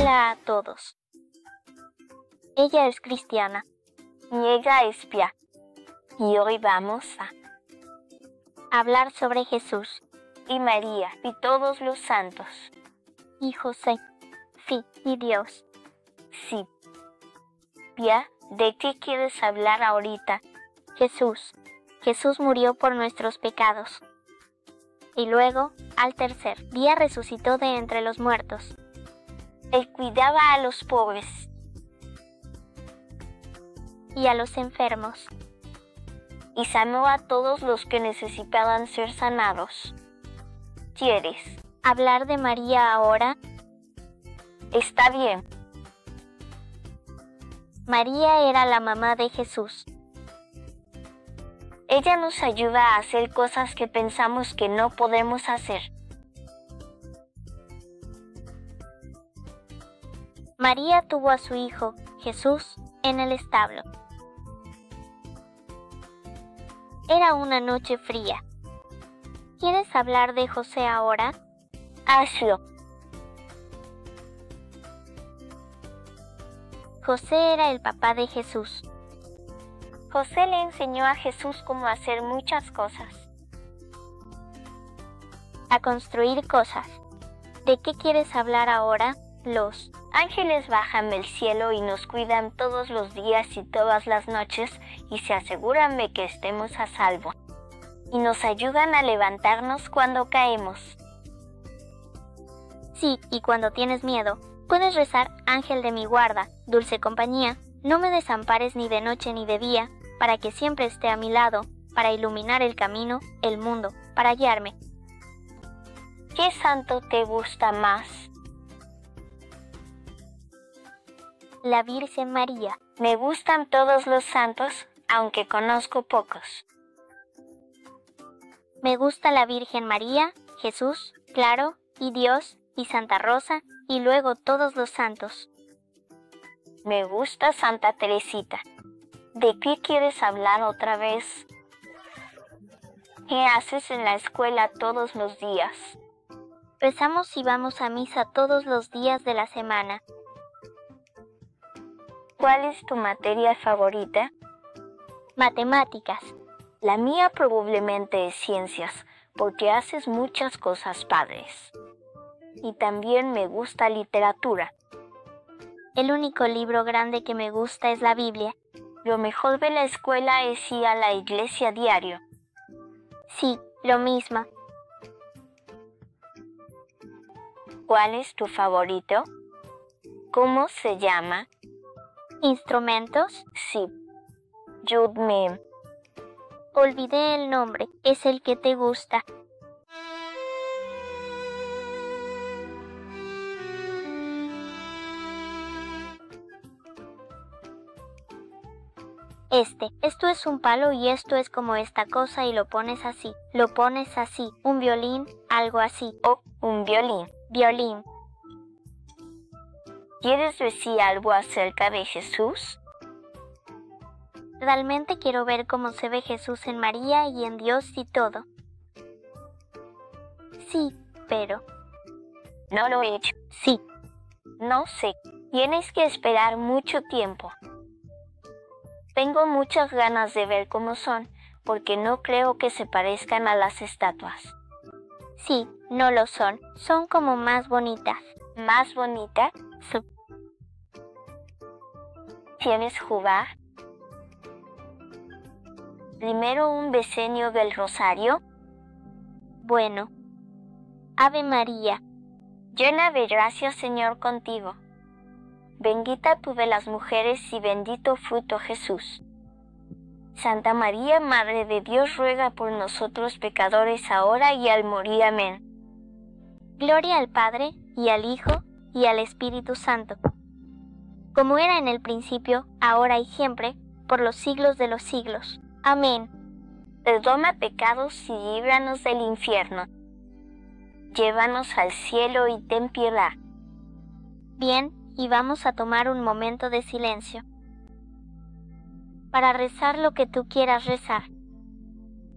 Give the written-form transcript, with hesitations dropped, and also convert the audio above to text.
Hola a todos. Ella es cristiana. Y ella es Pia. Y hoy vamos a hablar sobre Jesús y María y todos los santos. Y José. Sí, y Dios. Sí. Pia, ¿de qué quieres hablar ahorita? Jesús. Jesús murió por nuestros pecados. Y luego, al tercer día resucitó de entre los muertos. Él cuidaba a los pobres y a los enfermos. Y sanó a todos los que necesitaban ser sanados. ¿Quieres hablar de María ahora? Está bien. María era la mamá de Jesús. Ella nos ayuda a hacer cosas que pensamos que no podemos hacer. María tuvo a su hijo, Jesús, en el establo. Era una noche fría. ¿Quieres hablar de José ahora? Hazlo. José era el papá de Jesús. José le enseñó a Jesús cómo hacer muchas cosas. A construir cosas. ¿De qué quieres hablar ahora? Los ángeles bajan del cielo y nos cuidan todos los días y todas las noches y se aseguran de que estemos a salvo. Y nos ayudan a levantarnos cuando caemos. Sí, y cuando tienes miedo, puedes rezar: Ángel de mi guarda, dulce compañía, no me desampares ni de noche ni de día, para que siempre esté a mi lado, para iluminar el camino, el mundo, para guiarme. ¿Qué santo te gusta más? La Virgen María. Me gustan todos los santos, aunque conozco pocos. Me gusta la Virgen María, Jesús, claro, y Dios, y Santa Rosa, y luego todos los santos. Me gusta Santa Teresita. ¿De qué quieres hablar otra vez? ¿Qué haces en la escuela todos los días? Rezamos y vamos a misa todos los días de la semana. ¿Cuál es tu materia favorita? Matemáticas. La mía probablemente es ciencias, porque haces muchas cosas padres. Y también me gusta literatura. El único libro grande que me gusta es la Biblia. Lo mejor de la escuela es ir a la iglesia diario. Sí, lo mismo. ¿Cuál es tu favorito? ¿Cómo se llama? ¿Instrumentos? Sí. Judme. Olvidé el nombre. Es el que te gusta. Esto es un palo y esto es como esta cosa y lo pones así. Lo pones así. Un violín, algo así. Oh, un violín. Violín. ¿Quieres decir algo acerca de Jesús? Realmente quiero ver cómo se ve Jesús en María y en Dios y todo. Sí, pero... No lo he hecho. Sí. No sé. Tienes que esperar mucho tiempo. Tengo muchas ganas de ver cómo son, porque no creo que se parezcan a las estatuas. Sí, no lo son. Son como más bonitas. ¿Más bonita? Sí. ¿Quieres jugar? Primero un decenio del rosario. Bueno. Ave María. Llena de gracia, Señor, contigo. Bendita tú de las mujeres y bendito fruto Jesús. Santa María, Madre de Dios, ruega por nosotros pecadores ahora y al morir. Amén. Gloria al Padre, y al Hijo, y al Espíritu Santo. Como era en el principio, ahora y siempre, por los siglos de los siglos. Amén. Perdona pecados y líbranos del infierno. Llévanos al cielo y ten piedad. Bien, y vamos a tomar un momento de silencio para rezar lo que tú quieras rezar.